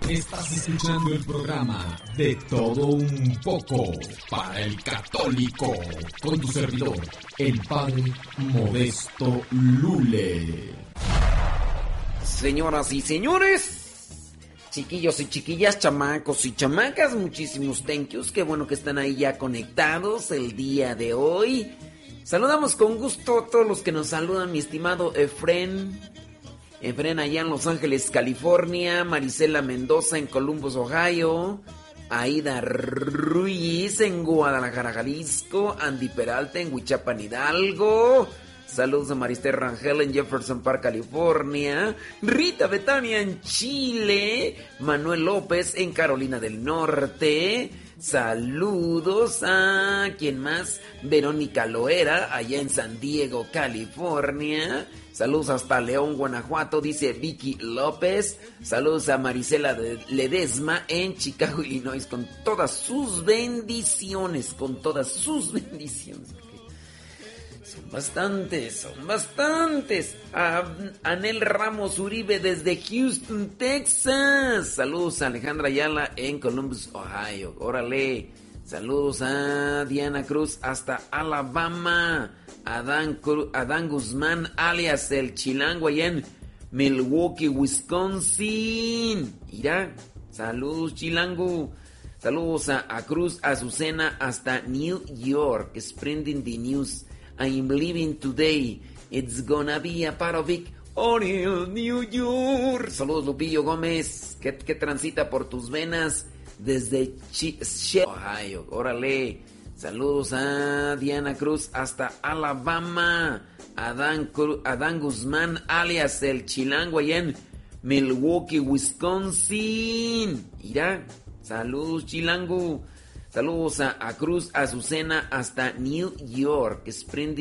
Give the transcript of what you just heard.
Estás escuchando el programa De Todo Un Poco para el Católico, con tu servidor, el Padre Modesto Lule. Señoras y señores, chiquillos y chiquillas, chamacos y chamacas, muchísimos thank yous. Qué bueno que están ahí ya conectados el día de hoy. Saludamos con gusto a todos los que nos saludan, mi estimado Efren allá en Los Ángeles, California, Marisela Mendoza en Columbus, Ohio, Aida Ruiz en Guadalajara, Jalisco, Andy Peralta en Huichapan, Hidalgo. Saludos a Marister Rangel en Jefferson Park, California, Rita Betania en Chile, Manuel López en Carolina del Norte. Saludos a ¿quién más? Verónica Loera allá en San Diego, California. Saludos hasta León, Guanajuato, dice Vicky López. Saludos a Marisela Ledesma en Chicago, Illinois, con todas sus bendiciones, Son bastantes. A Anel Ramos Uribe desde Houston, Texas. Saludos a Alejandra Ayala en Columbus, Ohio. Órale. Saludos a Diana Cruz hasta Alabama. Adán Guzmán alias el Chilango allá en Milwaukee, Wisconsin. Mira, saludos Chilango. Saludos a Cruz Azucena hasta New York. Spreading the news. I'm living today. It's gonna be a part of it. Oriel, New York. Saludos Lupillo Gómez, que transita por tus venas desde Ohio. Órale. Saludos a Diana Cruz hasta Alabama. Adán Guzmán alias el Chilango allá en Milwaukee, Wisconsin. Mira, saludos Chilango. Saludos a Cruz Azucena hasta New York.